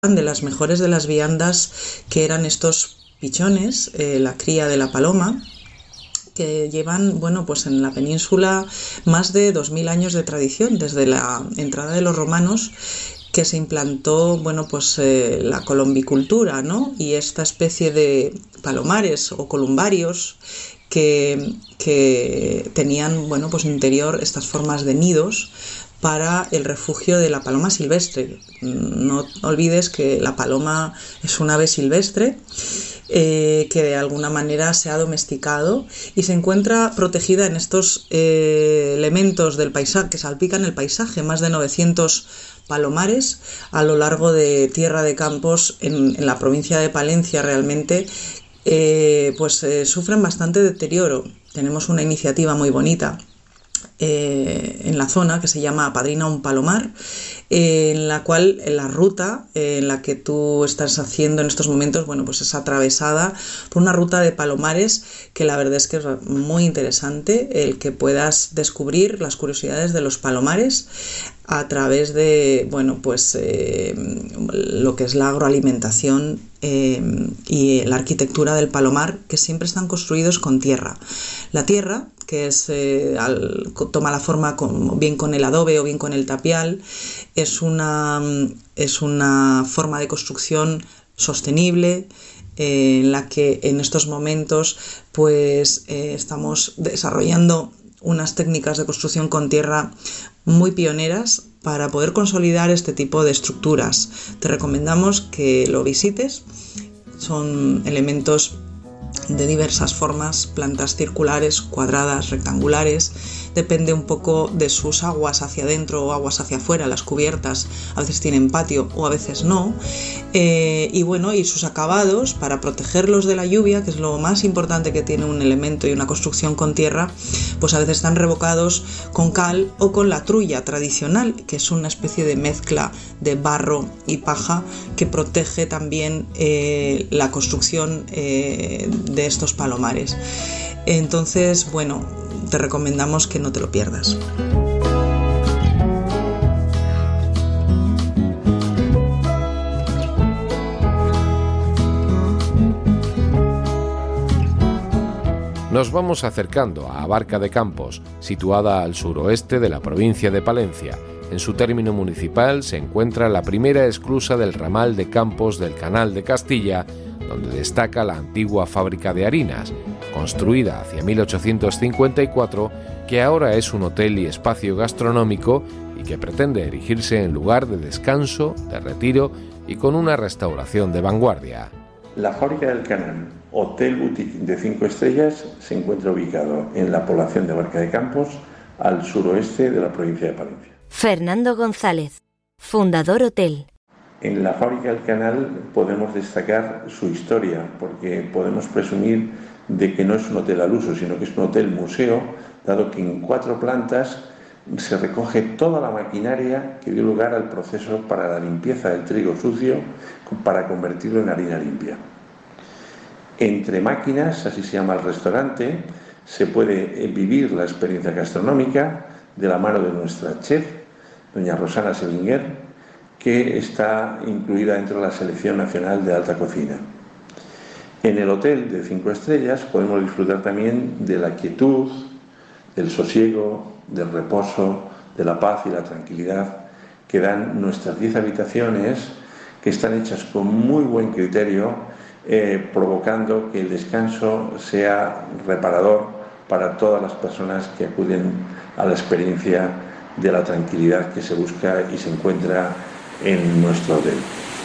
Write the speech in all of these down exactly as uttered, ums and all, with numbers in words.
de las mejores de las viandas, que eran estos pichones, eh, la cría de la paloma, que llevan, bueno, pues en la península más de dos mil años de tradición, desde la entrada de los romanos, que se implantó, bueno, pues eh, la colombicultura, ¿no? Y esta especie de palomares o columbarios que, que tenían, bueno, pues interior estas formas de nidos para el refugio de la paloma silvestre. No olvides que la paloma es un ave silvestre eh, que de alguna manera se ha domesticado y se encuentra protegida en estos eh, elementos del paisaje que salpican el paisaje, más de novecientos palomares a lo largo de Tierra de Campos en, en la provincia de Palencia. Realmente eh, pues eh, sufren bastante deterioro. Tenemos una iniciativa muy bonita Eh, en la zona que se llama Apadrina un Palomar, eh, en la cual en la ruta eh, en la que tú estás haciendo en estos momentos, bueno, pues es atravesada por una ruta de palomares que la verdad es que es muy interesante el que puedas descubrir las curiosidades de los palomares a través de, bueno, pues eh, lo que es la agroalimentación eh, y la arquitectura del palomar, que siempre están construidos con tierra. La tierra, que es eh, al, toma la forma con, bien con el adobe o bien con el tapial, es una, es una forma de construcción sostenible, eh, en la que en estos momentos pues eh, estamos desarrollando unas técnicas de construcción con tierra muy pioneras para poder consolidar este tipo de estructuras. Te recomendamos que lo visites. Son elementos de diversas formas, plantas circulares, cuadradas, rectangulares, depende un poco de sus aguas hacia adentro o aguas hacia afuera. Las cubiertas a veces tienen patio o a veces no, eh, y bueno, y sus acabados para protegerlos de la lluvia, que es lo más importante que tiene un elemento y una construcción con tierra, pues a veces están revocados con cal o con la trulla tradicional, que es una especie de mezcla de barro y paja que protege también eh, la construcción eh, de estos palomares. Entonces, bueno, te recomendamos que no te lo pierdas. Nos vamos acercando a Abarca de Campos, situada al suroeste de la provincia de Palencia. En su término municipal se encuentra la primera esclusa del ramal de Campos del Canal de Castilla, donde destaca la antigua fábrica de harinas, construida hacia mil ochocientos cincuenta y cuatro, que ahora es un hotel y espacio gastronómico y que pretende erigirse en lugar de descanso, de retiro y con una restauración de vanguardia. La fábrica del Canal, hotel boutique de cinco estrellas, se encuentra ubicado en la población de Abarca de Campos, al suroeste de la provincia de Palencia. Fernando González, fundador hotel. En la fábrica del Canal podemos destacar su historia, porque podemos presumir de que no es un hotel al uso, sino que es un hotel museo, dado que en cuatro plantas se recoge toda la maquinaria que dio lugar al proceso para la limpieza del trigo sucio para convertirlo en harina limpia. Entre máquinas, así se llama el restaurante, se puede vivir la experiencia gastronómica de la mano de nuestra chef, doña Rosana Selinger, que está incluida dentro de la Selección Nacional de Alta Cocina. En el hotel de cinco estrellas podemos disfrutar también de la quietud, del sosiego, del reposo, de la paz y la tranquilidad que dan nuestras diez habitaciones, que están hechas con muy buen criterio, eh, provocando que el descanso sea reparador para todas las personas que acuden a la experiencia de la tranquilidad que se busca y se encuentra en nuestro hotel.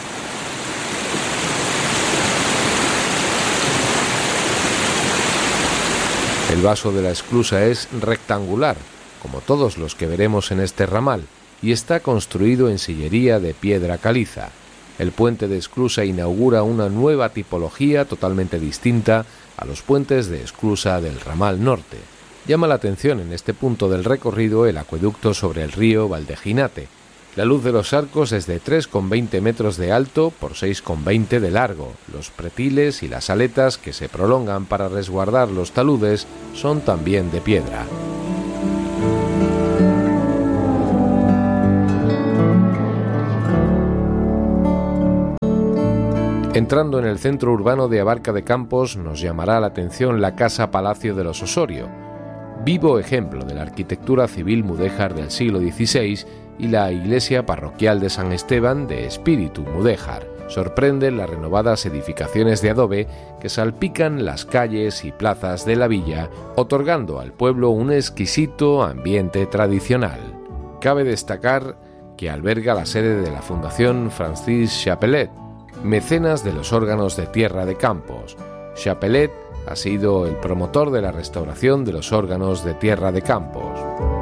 El vaso de la esclusa es rectangular, como todos los que veremos en este ramal, y está construido en sillería de piedra caliza. El puente de esclusa inaugura una nueva tipología totalmente distinta a los puentes de esclusa del ramal norte. Llama la atención en este punto del recorrido el acueducto sobre el río Valdejinate. La luz de los arcos es de tres coma veinte metros de alto por seis coma veinte de largo. Los pretiles y las aletas que se prolongan para resguardar los taludes son también de piedra. Entrando en el centro urbano de Abarca de Campos nos llamará la atención la Casa Palacio de los Osorio, vivo ejemplo de la arquitectura civil mudéjar del siglo dieciséis, y la iglesia parroquial de San Esteban de espíritu mudéjar. Sorprenden las renovadas edificaciones de adobe que salpican las calles y plazas de la villa, otorgando al pueblo un exquisito ambiente tradicional. Cabe destacar que alberga la sede de la Fundación Francis Chapelet, mecenas de los órganos de Tierra de Campos. Chapelet ha sido el promotor de la restauración de los órganos de Tierra de Campos.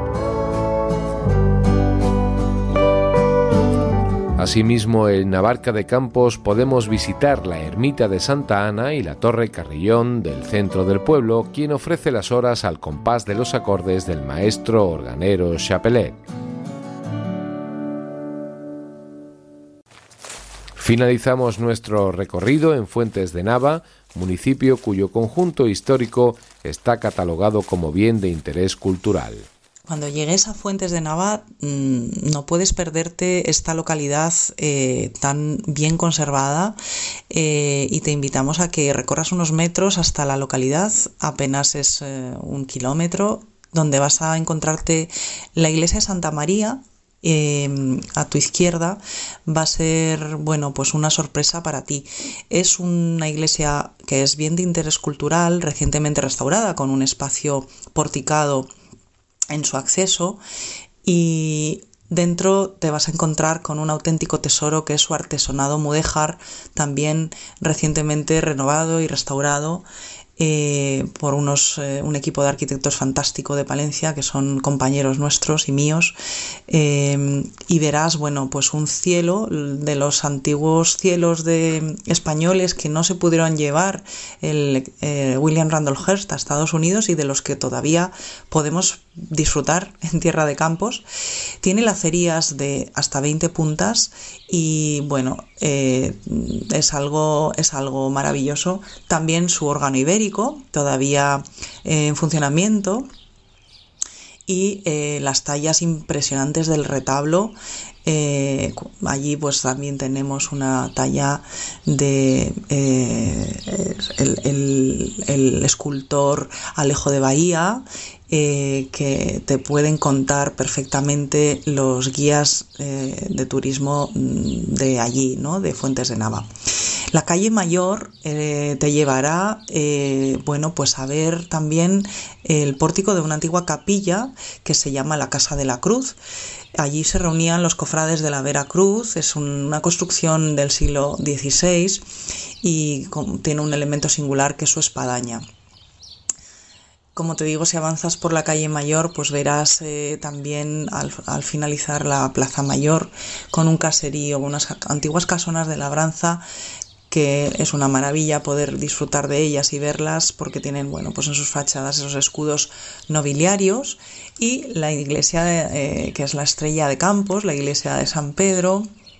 Asimismo, en Abarca de Campos podemos visitar la ermita de Santa Ana y la Torre Carrillón del centro del pueblo, quien ofrece las horas al compás de los acordes del maestro organero Chapelet. Finalizamos nuestro recorrido en Fuentes de Nava, municipio cuyo conjunto histórico está catalogado como bien de interés cultural. Cuando llegues a Fuentes de Nava mmm, no puedes perderte esta localidad eh, tan bien conservada eh, y te invitamos a que recorras unos metros hasta la localidad, apenas es eh, un kilómetro, donde vas a encontrarte la iglesia de Santa María. Eh, a tu izquierda va a ser, bueno, pues una sorpresa para ti. Es una iglesia que es bien de interés cultural, recientemente restaurada, con un espacio porticado en su acceso, y dentro te vas a encontrar con un auténtico tesoro que es su artesonado mudéjar, también recientemente renovado y restaurado eh, por unos eh, un equipo de arquitectos fantástico de Palencia, que son compañeros nuestros y míos, eh, y verás, bueno, pues un cielo de los antiguos cielos de españoles que no se pudieron llevar el eh, William Randolph Hearst a Estados Unidos y de los que todavía podemos disfrutar en Tierra de Campos. Tiene lacerías de hasta veinte puntas y bueno, eh, es algo es algo maravilloso. También su órgano ibérico todavía eh, en funcionamiento, y eh, las tallas impresionantes del retablo. Eh, allí pues también tenemos una talla de eh, el, el, el escultor Alejo de Bahía, eh, que te pueden contar perfectamente los guías eh, de turismo de allí, ¿no? De Fuentes de Nava. La calle Mayor eh, te llevará eh, bueno, pues a ver también el pórtico de una antigua capilla que se llama la Casa de la Cruz. Allí se reunían los cofrades de la Vera Cruz. Es una construcción del siglo dieciséis y tiene un elemento singular que es su espadaña. Como te digo, si avanzas por la calle Mayor, pues verás eh, también al, al finalizar la Plaza Mayor con un caserío, unas antiguas casonas de labranza, que es una maravilla poder disfrutar de ellas y verlas, porque tienen, bueno, pues en sus fachadas esos escudos nobiliarios, y la iglesia eh, que es la Estrella de Campos, la iglesia de San Pedro,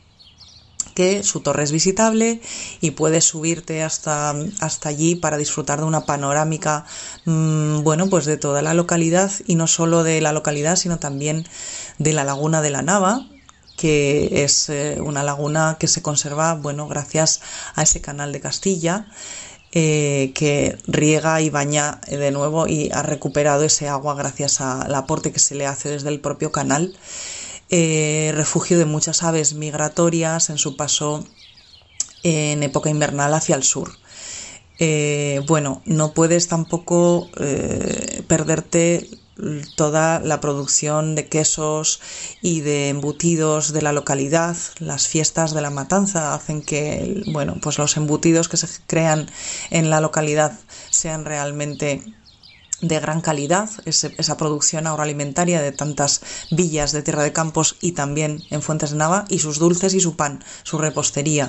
que su torre es visitable y puedes subirte hasta, hasta allí para disfrutar de una panorámica mmm, bueno, pues de toda la localidad, y no solo de la localidad, sino también de la Laguna de la Nava, que es eh, una laguna que se conserva, bueno, gracias a ese canal de Castilla, eh, que riega y baña de nuevo y ha recuperado ese agua gracias al aporte que se le hace desde el propio canal. Eh, refugio de muchas aves migratorias en su paso en época invernal hacia el sur. Eh, bueno, no puedes tampoco eh, perderte toda la producción de quesos y de embutidos de la localidad. Las fiestas de la matanza hacen que, bueno, pues los embutidos que se crean en la localidad sean realmente de gran calidad. Ese, esa producción agroalimentaria de tantas villas de Tierra de Campos y también en Fuentes de Nava, y sus dulces y su pan, su repostería.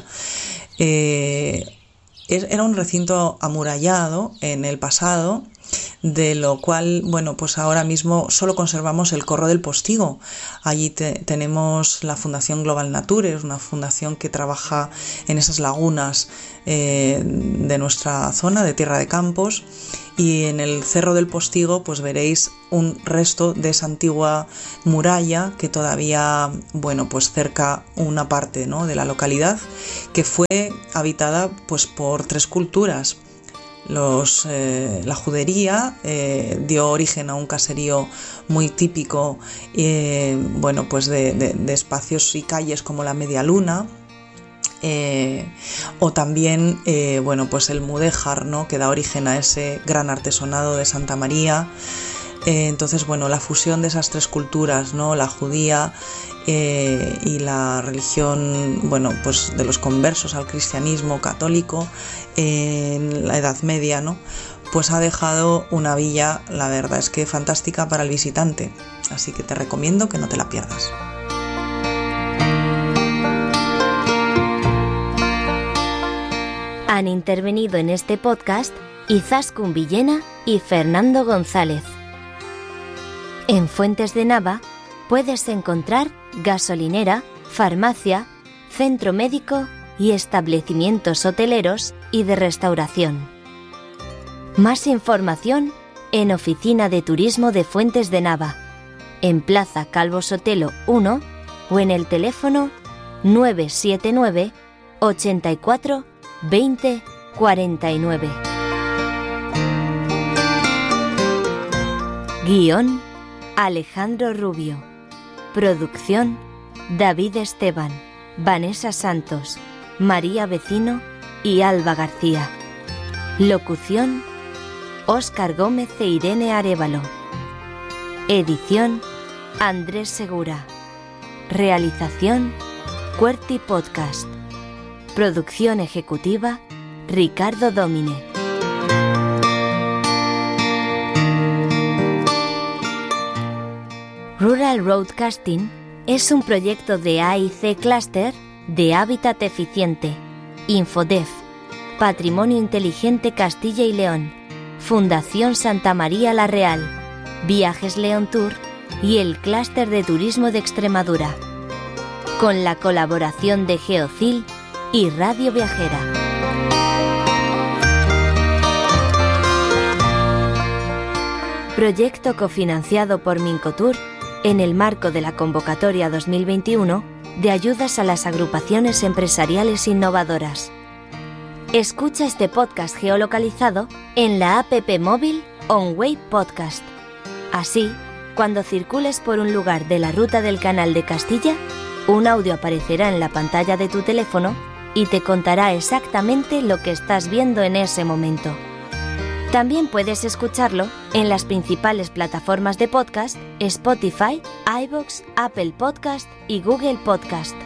Eh, era un recinto amurallado en el pasado, de lo cual, bueno, pues ahora mismo solo conservamos el Corro del Postigo. Allí te, tenemos la Fundación Global Nature, es una fundación que trabaja en esas lagunas eh, de nuestra zona de Tierra de Campos, y en el Cerro del Postigo pues veréis un resto de esa antigua muralla que todavía, bueno, pues cerca una parte, ¿no?, de la localidad, que fue habitada pues por tres culturas. Los, eh, la judería eh, dio origen a un caserío muy típico, eh, bueno, pues de, de, de espacios y calles como la Media Luna, eh, o también eh, bueno, pues el mudéjar, ¿no?, que da origen a ese gran artesonado de Santa María. Eh, entonces, bueno, la fusión de esas tres culturas, ¿no?, la judía eh, y la religión, bueno, pues de los conversos al cristianismo católico eh, en la Edad Media, ¿no?, pues ha dejado una villa, la verdad es que fantástica para el visitante. Así que te recomiendo que no te la pierdas. Han intervenido en este podcast Izaskun Villena y Fernando González. En Fuentes de Nava puedes encontrar gasolinera, farmacia, centro médico y establecimientos hoteleros y de restauración. Más información en Oficina de Turismo de Fuentes de Nava, en Plaza Calvo Sotelo uno o en el teléfono nueve siete nueve, ochenta y cuatro, veinte, cuarenta y nueve. Guión Alejandro Rubio. Producción David Esteban, Vanessa Santos, María Vecino y Alba García. Locución Óscar Gómez e Irene Arévalo. Edición Andrés Segura. Realización Cuerti Podcast. Producción ejecutiva Ricardo Domine. Rural Roadcasting es un proyecto de A I C Cluster de Hábitat Eficiente, Infodef, Patrimonio Inteligente Castilla y León, Fundación Santa María La Real, Viajes León Tour y el Clúster de Turismo de Extremadura, con la colaboración de Geocil y Radio Viajera. Proyecto cofinanciado por Mincotour en el marco de la convocatoria dos mil veintiuno de ayudas a las agrupaciones empresariales innovadoras. Escucha este podcast geolocalizado en la app móvil OnWay Podcast. Así, cuando circules por un lugar de la ruta del Canal de Castilla, un audio aparecerá en la pantalla de tu teléfono y te contará exactamente lo que estás viendo en ese momento. También puedes escucharlo en las principales plataformas de podcast, Spotify, iVoox, Apple Podcast y Google Podcast.